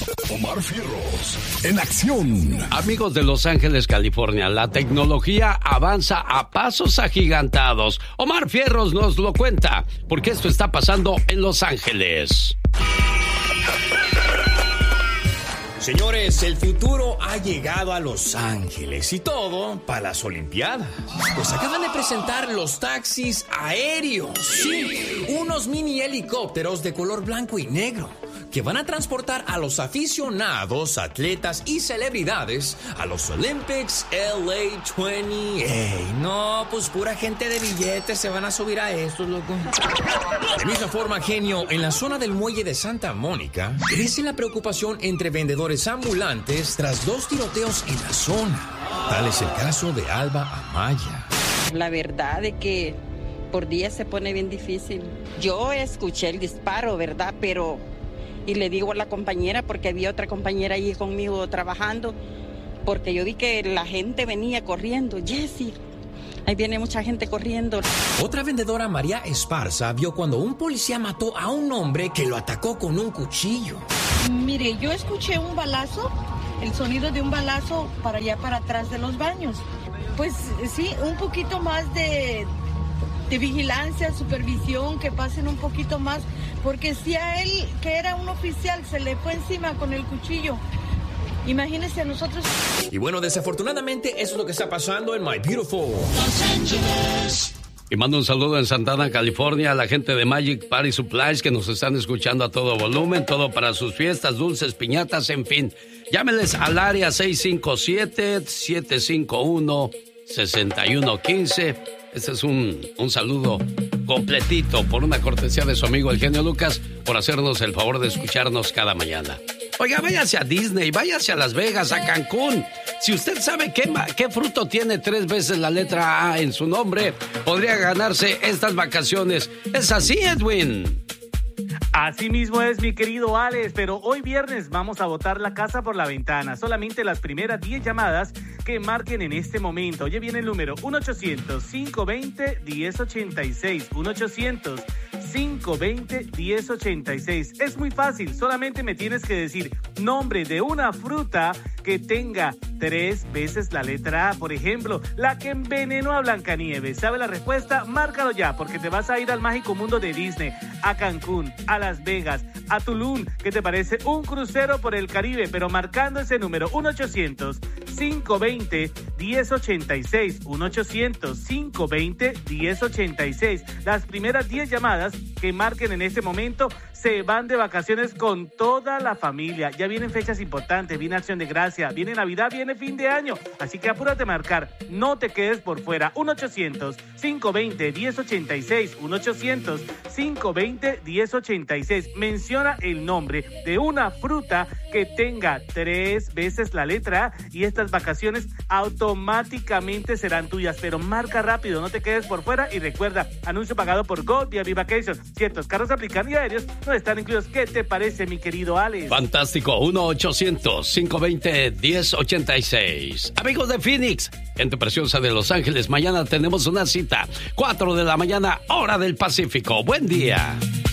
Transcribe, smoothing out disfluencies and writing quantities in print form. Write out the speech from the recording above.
Omar Fierros, en acción. Amigos de Los Ángeles, California, la tecnología avanza a pasos agigantados. Omar Fierros nos lo cuenta, porque esto está pasando en Los Ángeles. Señores, el futuro ha llegado a Los Ángeles y todo para las Olimpiadas. Pues acaban de presentar los taxis aéreos. Sí, unos mini helicópteros de color blanco y negro que van a transportar a los aficionados, atletas y celebridades a los Olympics LA 20. ¡Ey! No, pues pura gente de billetes se van a subir a estos, loco. De misma forma, genio, en la zona del muelle de Santa Mónica crece la preocupación entre vendedores ambulantes tras 2 tiroteos en la zona. Tal es el caso de Alba Amaya. La verdad es que por día se pone bien difícil. Yo escuché el disparo, ¿verdad? Y le digo a la compañera, porque había otra compañera ahí conmigo trabajando, porque yo vi que la gente venía corriendo. Jessie, ahí viene mucha gente corriendo. Otra vendedora, María Esparza, vio cuando un policía mató a un hombre que lo atacó con un cuchillo. Mire, yo escuché un balazo, el sonido de un balazo para allá para atrás de los baños. Pues sí, un poquito más de vigilancia, supervisión, que pasen un poquito más, porque si a él, que era un oficial, se le fue encima con el cuchillo, imagínense a nosotros. Y bueno, desafortunadamente eso es lo que está pasando en My Beautiful Los Ángeles. Y mando un saludo en Santana, California, a la gente de Magic Party Supplies que nos están escuchando a todo volumen, todo para sus fiestas, dulces, piñatas, en fin. Llámenles al área 657-751-6115. Este es un saludo completito por una cortesía de su amigo el genio Lucas por hacernos el favor de escucharnos cada mañana. Oiga, váyase a Disney, váyase a Las Vegas, a Cancún. Si usted sabe qué fruto tiene 3 veces la letra A en su nombre, podría ganarse estas vacaciones. ¿Es así, Edwin? Así mismo es, mi querido Alex, pero hoy viernes vamos a botar la casa por la ventana. Solamente las primeras 10 llamadas que marquen en este momento. Oye, viene el número 1-800-520-1086. 1-800-520-1086. Es muy fácil, solamente me tienes que decir nombre de una fruta que tenga 3 veces la letra A. Por ejemplo, la que envenenó a Blancanieves. ¿Sabe la respuesta? Márcalo ya, porque te vas a ir al mágico mundo de Disney, a Cancún, a Las Vegas, a Tulum. ¿Qué te parece? Un crucero por el Caribe, pero marcando ese número, 1-800-520-1086. 1-800-520-1086. Las primeras 10 llamadas que marquen en este momento se van de vacaciones con toda la familia. Ya vienen fechas importantes, viene Acción de Gracia, viene Navidad, viene fin de año. Así que apúrate a marcar, no te quedes por fuera. 1-800-520-1086. 1-800-520-1086. Menciona el nombre de una fruta que tenga 3 veces la letra A y estas vacaciones automáticamente serán tuyas. Pero marca rápido, no te quedes por fuera y recuerda, anuncio pagado por Gold vía Vacation. Ciertos carros aplican y aéreos no están incluidos. ¿Qué te parece, mi querido Alex? Fantástico. 1-800-520-1086. Amigos de Phoenix, gente preciosa de Los Ángeles, mañana tenemos una cita, 4 de la mañana, hora del Pacífico. Buen día.